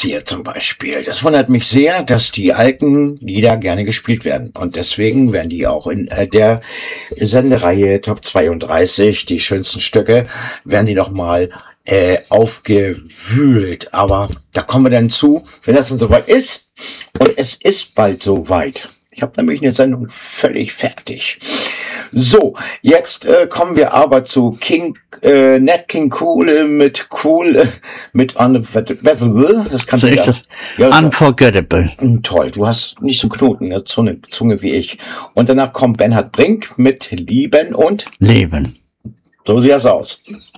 hier zum Beispiel. Das wundert mich sehr, dass die alten Lieder gerne gespielt werden. Und deswegen werden die auch in der Sendereihe Top 32, die schönsten Stücke, werden die nochmal aufgewühlt. Aber da kommen wir dann zu, wenn das dann soweit ist. Und es ist bald soweit. Ich habe nämlich eine Sendung völlig fertig. So, jetzt kommen wir aber zu Nat King Cole mit Unforgettable. Das kannst du ja. Unforgettable. Toll, du hast nicht so Knoten in der Zunge wie ich. Und danach kommt Bernhard Brink mit Lieben und Leben. So sieht das aus.